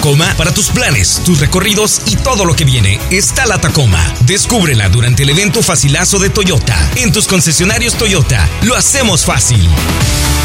Tacoma, para tus planes, tus recorridos y todo lo que viene, está la Tacoma. Descúbrela durante el evento Facilazo de Toyota. En tus concesionarios Toyota, lo hacemos fácil.